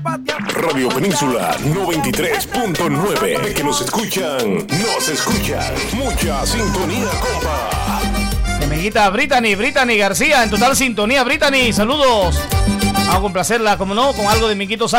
Radio Península 93.9. Que nos escuchan. Mucha sintonía, compa. Mi amiguita Brittany García, en total sintonía. Brittany, saludos. Vamos a complacerla, como no, con algo de Miquito